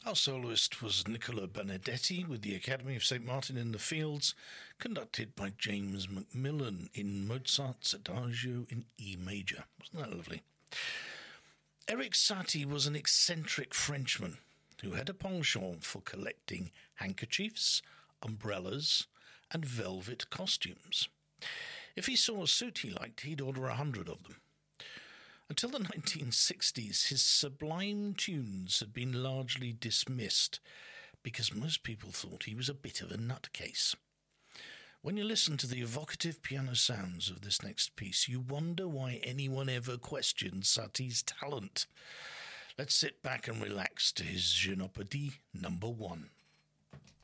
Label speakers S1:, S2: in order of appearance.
S1: Our soloist was Nicola Benedetti with the Academy of St. Martin in the Fields, conducted by James Macmillan in Mozart's Adagio in E major. Wasn't that lovely? Erik Satie was an eccentric Frenchman who had a penchant for collecting handkerchiefs, umbrellas, and velvet costumes. If he saw a suit he liked, he'd order 100 of them. Until the 1960s, his sublime tunes had been largely dismissed because most people thought he was a bit of a nutcase. When you listen to the evocative piano sounds of this next piece, you wonder why anyone ever questioned Satie's talent. Let's sit back and relax to his Je n'ai pas dit number 1.